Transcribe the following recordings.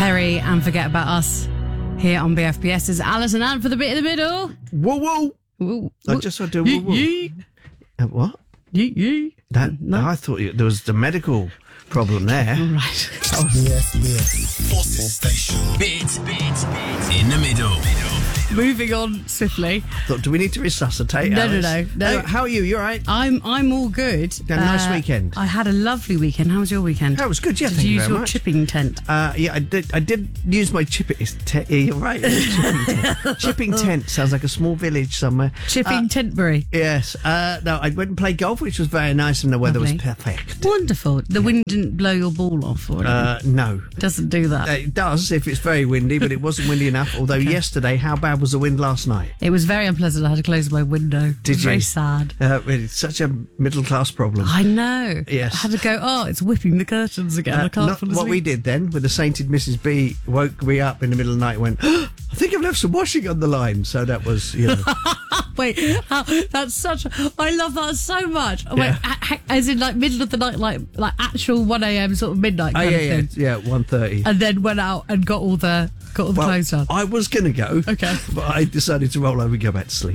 Perry and Forget About Us here on BFBS. Is Alice and Anne for the bit in the middle. Whoa, whoa. Ooh, I just want to do whoa, whoa. What? Yee. No. I thought there was the medical problem there. Right. BFBS Forces Station. Bit in the middle. Moving on swiftly. Thought, do we need to resuscitate? No, Alice? no. How are you? You all right? I'm all good. Had a nice weekend. I had a lovely weekend. How was your weekend? That was good. Yeah, Did thank you you use very your much. chipping tent? Yeah, I did use my chipping. You're right. Chipping tent. Chipping tent sounds like a small village somewhere. Chipping Tentbury. Yes. No, I went and played golf, which was very nice, and the weather was Lovely. perfect. Wonderful. The wind didn't blow your ball off, or anything? No. Doesn't do that. It does if it's very windy, but it wasn't windy enough. Although yesterday, how bad was the wind last night? It was very unpleasant. I had to close my window. Did you? Very sad. It's such a middle class problem. I know. Yes. I had to go, it's whipping the curtains again. I can't Not fall what asleep. we did then with the sainted Mrs. B woke me up in the middle of the night and went, I think I've left some washing on the line. So that was, Wait, that's such... I love that so much. Wait, as in like middle of the night, like actual 1 a.m. sort of midnight kind of thing. Yeah, 1:30. And then went out and got all the clothes done. I was going to go. Okay. But I decided to roll over and go back to sleep.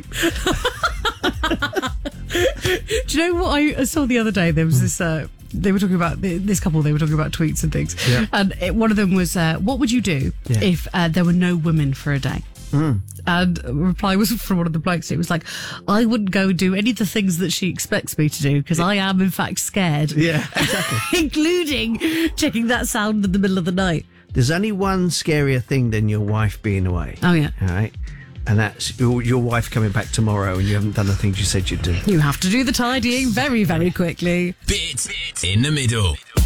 Do you know what I saw the other day? There was this... they were talking about this couple. They were talking about tweets and things. Yeah. And one of them was, "What would you do if there were no women for a day?" And a reply was from one of the blokes. It was like, "I wouldn't go and do any of the things that she expects me to do because I am in fact scared." Yeah, exactly. Including checking that sound in the middle of the night. There's only one scarier thing than your wife being away. Oh yeah. All right. And that's your wife coming back tomorrow and you haven't done the things you said you'd do. You have to do the tidying very, very quickly. Bit in the middle.